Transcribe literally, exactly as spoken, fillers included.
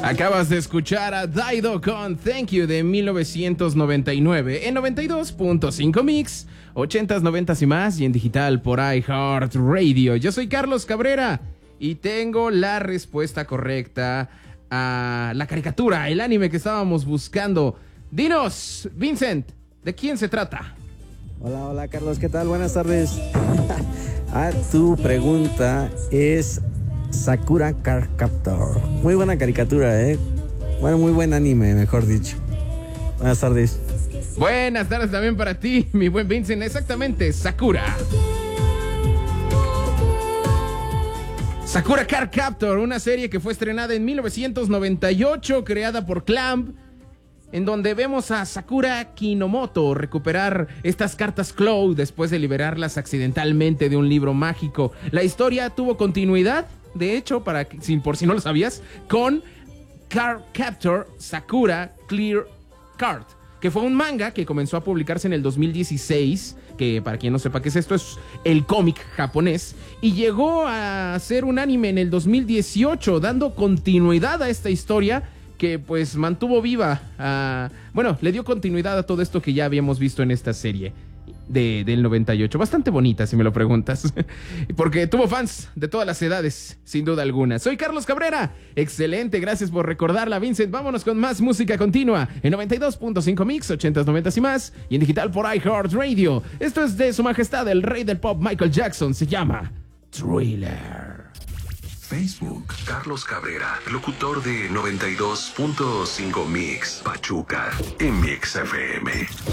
Acabas de escuchar a Dido con Thank You de mil novecientos noventa y nueve en noventa y dos punto cinco Mix, ochentas, noventas y más, y en digital por iHeartRadio. Yo soy Carlos Cabrera y tengo la respuesta correcta a la caricatura, el anime que estábamos buscando. Dinos, Vincent, ¿de quién se trata? Hola, hola Carlos, ¿qué tal? Buenas tardes. Ah, tu pregunta es Sakura Card Captor. Muy buena caricatura, ¿eh? Bueno, muy buen anime, mejor dicho. Buenas tardes. Buenas tardes también para ti, mi buen Vincent. Exactamente, Sakura. Sakura Card Captor, una serie que fue estrenada en mil novecientos noventa y ocho, creada por Clamp, en donde vemos a Sakura Kinomoto recuperar estas cartas Clow después de liberarlas accidentalmente de un libro mágico. La historia tuvo continuidad, de hecho, para si, por si no lo sabías, con Card Captor Sakura Clear Card, que fue un manga que comenzó a publicarse en el dos mil dieciséis, que para quien no sepa qué es esto, es el cómic japonés, y llegó a ser un anime en el dos mil dieciocho, dando continuidad a esta historia que pues mantuvo viva, uh, bueno, le dio continuidad a todo esto que ya habíamos visto en esta serie de, del noventa y ocho. Bastante bonita, si me lo preguntas, porque tuvo fans de todas las edades, sin duda alguna. Soy Carlos Cabrera, excelente, gracias por recordarla, Vincent. Vámonos con más música continua en noventa y dos punto cinco Mix, ochentas, noventas y más, y en digital por iHeartRadio. Esto es de Su Majestad el Rey del Pop, Michael Jackson, se llama Thriller. Facebook, Carlos Cabrera, locutor de noventa y dos punto cinco Mix, Pachuca, en Mix F M.